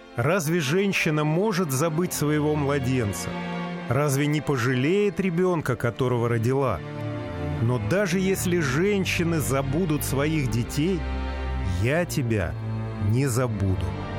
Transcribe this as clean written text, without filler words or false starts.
Разве женщина может забыть своего младенца? Разве не пожалеет ребенка, которого родила? Но даже если женщины забудут своих детей, я тебя не забуду.